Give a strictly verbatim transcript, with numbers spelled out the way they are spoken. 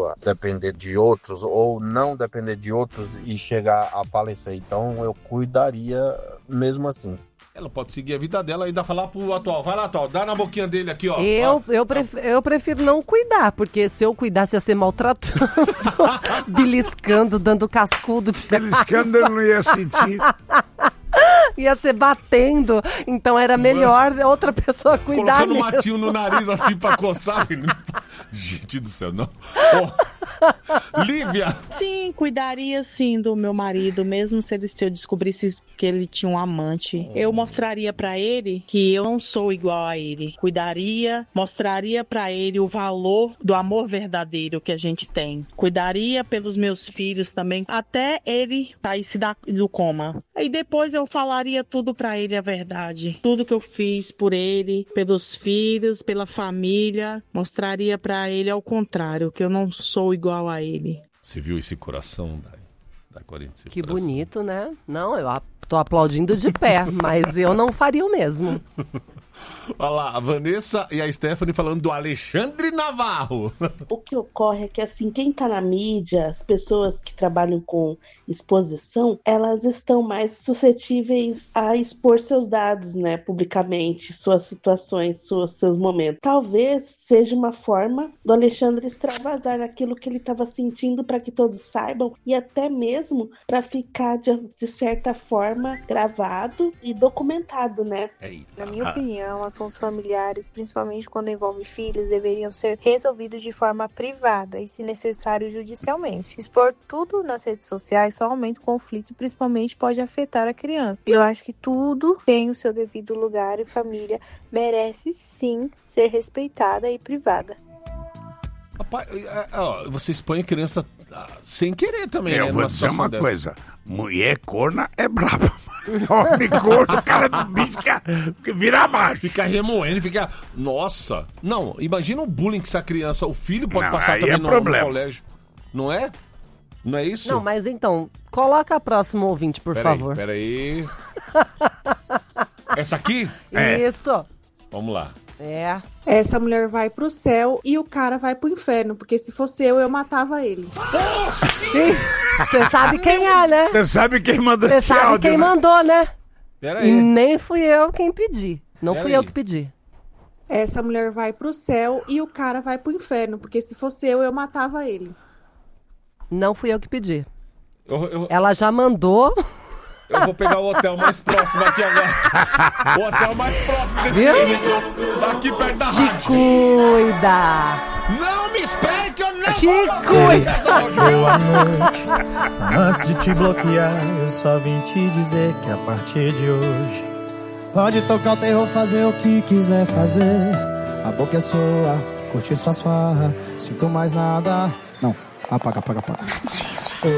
depender de outros ou não depender de outros e chegar a falecer. Então eu cuidaria mesmo assim. Ela pode seguir a vida dela e ainda falar pro atual. Vai lá, atual, dá na boquinha dele aqui, ó. Eu, ó. eu, prefiro, eu prefiro não cuidar, porque se eu cuidasse ia ser maltratando, beliscando, dando cascudo. De... Beliscando eu não ia sentir. Ia ser batendo, então era melhor outra pessoa cuidar Colocando mesmo. um matinho no nariz assim pra coçar. Gente do céu, não. Oh. Lívia! Sim, cuidaria sim do meu marido, mesmo se, ele, se eu descobrisse que ele tinha um amante. Eu mostraria pra ele que eu não sou igual a ele. Cuidaria, mostraria pra ele o valor do amor verdadeiro que a gente tem. Cuidaria pelos meus filhos também, até ele saísse da, do coma. E depois eu falaria tudo pra ele, a verdade. Tudo que eu fiz por ele, pelos filhos, pela família. Mostraria pra ele ao contrário, que eu não sou igual a ele. Você viu esse coração da, da Corinthians? Que coração. bonito, né? Não, eu tô aplaudindo de pé, mas eu não faria o mesmo. Olha lá, a Vanessa e a Stephanie falando do Alexandre Navarro. O que ocorre é que, assim, quem tá na mídia, as pessoas que trabalham com exposição, elas estão mais suscetíveis a expor seus dados, né, publicamente, suas situações, suas, seus momentos. Talvez seja uma forma do Alexandre extravasar aquilo que ele estava sentindo para que todos saibam e até mesmo para ficar, de, de certa forma, gravado e documentado, né? Eita. Na minha opinião, assuntos familiares, principalmente quando envolve filhos, deveriam ser resolvidos de forma privada e, se necessário, judicialmente. Expor tudo nas redes sociais só aumenta o conflito e principalmente pode afetar a criança. Eu acho que tudo tem o seu devido lugar e família merece sim ser respeitada e privada. Rapaz, ó, você expõe a criança sem querer também, Eu né? vou dizer uma dessa. coisa, mulher corna é braba. Homem corno, o cara do bicho fica, vira macho. Fica remoendo, fica... Nossa! Não, imagina o bullying que essa criança, o filho pode Não, passar aí também é no, no problema. colégio. Não é? Não é isso? Não, mas então, coloca a próxima ouvinte, por pera favor. Aí, peraí. Essa aqui? É. Isso. Vamos lá. É. Essa mulher vai pro céu e o cara vai pro inferno, porque se fosse eu, eu matava ele. Você sabe quem é, né? Você sabe quem mandou Você esse sabe áudio, quem né? mandou, né? Pera E aí. nem fui eu quem pedi. Não Pera fui aí. eu que pedi. Essa mulher vai pro céu e o cara vai pro inferno, porque se fosse eu, eu matava ele. Não fui eu que pedi. Eu, eu, Ela já mandou. eu vou pegar o hotel mais próximo aqui agora. O hotel mais próximo desse vídeo. Daqui perto da Te rádio. cuida. Não me espere que eu não Te vou cuida. Boa noite. Antes de te bloquear, eu só vim te dizer que a partir de hoje pode tocar o terror, fazer o que quiser fazer. A boca é sua, curtir suas farras. Sinto mais nada. Não, apaga, apaga, apaga.